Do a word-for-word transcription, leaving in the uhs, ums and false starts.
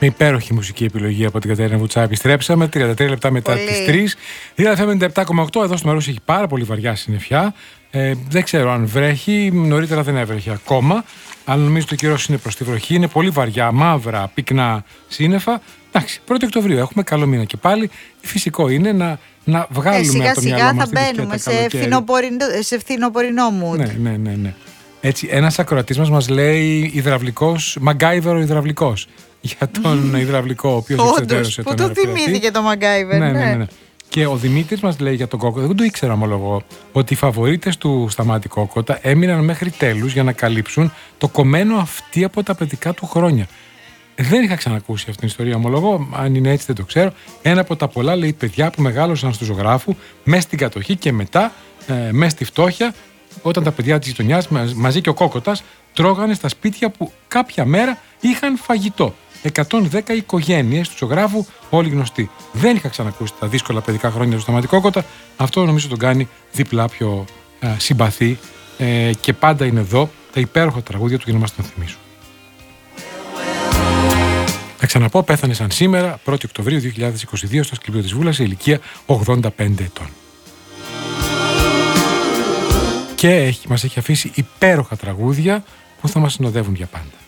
Με υπέροχη μουσική επιλογή από την Κατερίνα Βουτσά επιστρέψαμε. τριάντα τρία λεπτά μετά τις τρεις. Ρία εφ εμ ενενήντα επτά κόμμα οκτώ. Εδώ στο Μαρούσι έχει πάρα πολύ βαριά συννεφιά. Ε, δεν ξέρω αν βρέχει. Νωρίτερα δεν έβρεχε ακόμα. Αλλά νομίζω ότι ο καιρός είναι προς τη βροχή. Είναι πολύ βαριά, μαύρα, πυκνά σύννεφα. Εντάξει, πρώτη Οκτωβρίου έχουμε καλό μήνα και πάλι. Φυσικό είναι να, να βγάλουμε ε, σιγά, από το μυαλό σιγά μας θα μπαίνουμε σε, σε φθινοπορεινό mood. Ναι, ναι, ναι, ναι. Έτσι, ένας ακροατής μας μας λέει υδραυλικός, Μαγκάιβερ ο υδραυλικός. Για τον υδραυλικό, ο οποίος εξεντέρωσε τον αεροπλάτη. Πού το θυμήθηκε το Μαγκάιβερ. Ναι, ναι, ναι, ναι. Και ο Δημήτρης μας λέει για τον Κόκοτα, δεν το ήξερα ομολογώ, ότι οι φαβορίτες του Σταμάτη Κόκοτα έμειναν μέχρι τέλους για να καλύψουν το κομμένο αυτί από τα παιδικά του χρόνια. Δεν είχα ξανακούσει αυτήν την ιστορία, ομολογώ. Αν είναι έτσι, δεν το ξέρω. Ένα από τα πολλά, λέει, παιδιά που μεγάλωσαν στο ζωγράφου, μέσα στην κατοχή και μετά ε, μέσα στη φτώχεια, όταν τα παιδιά της γειτονιάς μαζί και ο Κόκοτας τρώγανε στα σπίτια που κάποια μέρα είχαν φαγητό. εκατόν δέκα οικογένειες του ζωγράφου, όλοι γνωστοί. Δεν είχα ξανακούσει τα δύσκολα παιδικά χρόνια του Σταμάτη Κόκοτα. Αυτό νομίζω τον κάνει διπλά πιο ε, συμπαθή ε, και πάντα είναι εδώ τα υπέροχα τραγούδια του για να μας τον θυμίσουν. Θα ξαναπώ, πέθανε σαν σήμερα, πρώτη Οκτωβρίου δύο χιλιάδες είκοσι δύο, στο Ασκληπείο της Βούλας, σε ηλικία ογδόντα πέντε ετών. Και έχει, μας έχει αφήσει υπέροχα τραγούδια που θα μας συνοδεύουν για πάντα.